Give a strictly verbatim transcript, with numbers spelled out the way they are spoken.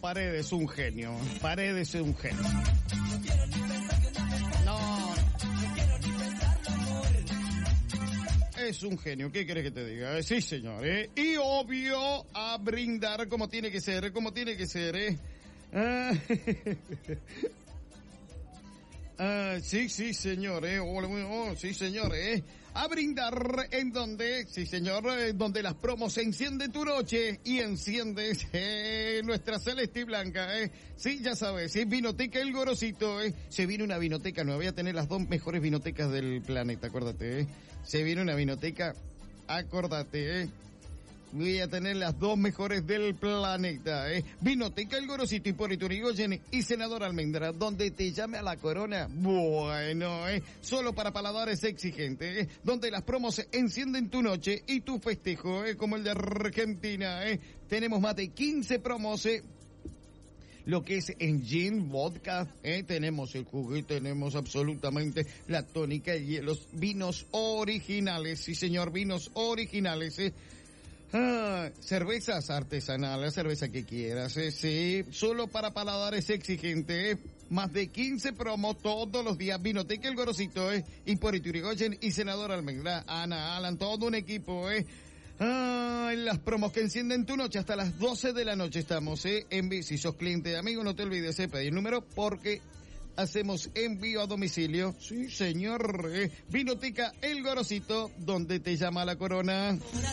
Paredes, un genio. Paredes es un genio. No. Es un genio, ¿qué querés que te diga? Eh, sí, señor, ¿eh? Y obvio, a brindar como tiene que ser, como tiene que ser, ¿eh? Ah, ah, sí, sí, señor, ¿eh? Oh, oh, sí, señor, ¿eh? A brindar en donde, sí, señor, eh, donde las promos encienden tu noche y enciendes eh, nuestra celeste y blanca, ¿eh? Sí, ya sabes, ¿eh? Vinoteca El Gorosito, ¿eh? Se viene una vinoteca nueva, voy a tener las dos mejores vinotecas del planeta, acuérdate, ¿eh? Se viene una vinoteca, acordate, ¿eh? Voy a tener las dos mejores del planeta, ¿eh? Vinoteca El Gorosito y por Iturigoyen y Senador Almendra, donde te llame a la corona. Bueno, ¿eh? Solo para paladares exigentes, ¿eh? Donde las promos encienden tu noche y tu festejo, ¿eh? Como el de Argentina, ¿eh? Tenemos más de quince promos, ¿eh? Lo que es en gin, vodka, eh, tenemos el jugo y tenemos absolutamente la tónica y los vinos originales, sí señor, vinos originales, eh. Ah, cervezas artesanales, la cerveza que quieras, eh, sí, solo para paladares exigentes, eh. Más de quince promos todos los días, Vinoteca El Gorosito, eh, y por Iturigoyen y Senador Almendra, Ana, Alan, todo un equipo, eh. Ah, en las promos que encienden tu noche hasta las doce de la noche estamos, eh, en vivo. Si sos cliente de Amigo, no te olvides de pedir número porque hacemos envío a domicilio. Sí, señor, eh, Vinoteca El Gorosito, donde te llama la corona.